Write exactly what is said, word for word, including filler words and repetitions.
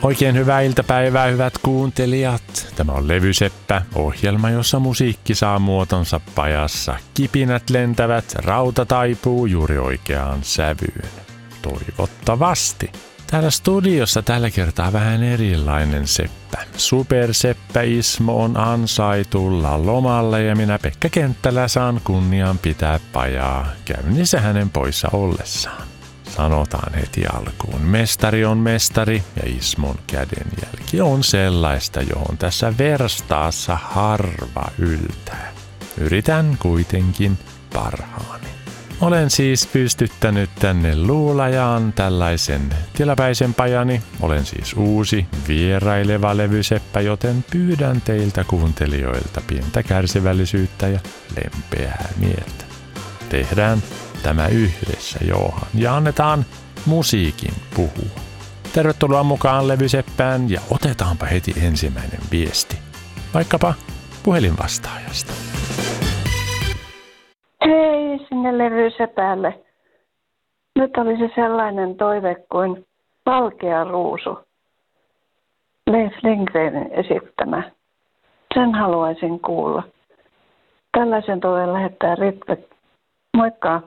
Oikein hyvää iltapäivää, hyvät kuuntelijat. Tämä on Levyseppä, ohjelma, jossa musiikki saa muotonsa pajassa. Kipinät lentävät, rauta taipuu juuri oikeaan sävyyn. Toivottavasti. Täällä studiossa tällä kertaa vähän erilainen seppä. Superseppä Ismo on ansaitulla lomalla ja minä Pekka Kenttälä saan kunnian pitää pajaa käynnissä hänen poissa ollessaan. Sanotaan heti alkuun, mestari on mestari ja Ismon kädenjälki on sellaista, johon tässä verstaassa harva yltää. Yritän kuitenkin parhaani. Olen siis pystyttänyt tänne luulajaan tällaisen tilapäisen pajani. Olen siis uusi, vieraileva levyseppä, joten pyydän teiltä kuuntelijoilta pientä kärsivällisyyttä ja lempeää mieltä. Tehdään tämä yhdessä, Johan, ja annetaan musiikin puhua. Tervetuloa mukaan Levyseppään ja otetaanpa heti ensimmäinen viesti. Vaikkapa puhelinvastaajasta. Hei sinne Levysepälle. Nyt olisi sellainen toive kuin Valkea ruusu. Leif Lindgrenin esittämä. Sen haluaisin kuulla. Tällaisen toiveen lähettää Ritve. Moikka!